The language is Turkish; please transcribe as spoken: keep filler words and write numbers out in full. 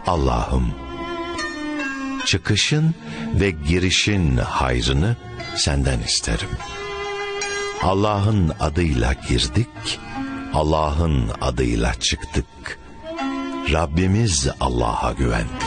Allah'ım, çıkışın ve girişin hayrını senden isterim. Allah'ın adıyla girdik, Allah'ın adıyla çıktık. Rabbimiz Allah'a güvendik.